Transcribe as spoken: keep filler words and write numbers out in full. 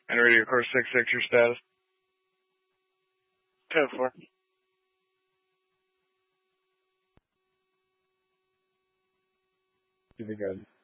And radio core six six, your status? Code four. You think I'd